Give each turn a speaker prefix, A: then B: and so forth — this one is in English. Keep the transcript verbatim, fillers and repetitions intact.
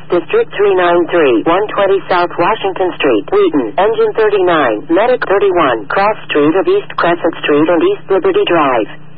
A: District three nine three, one twenty South Washington Street, Wheaton, Engine thirty-nine, Medic thirty-one, Cross Street of East Crescent Street and East Liberty Drive.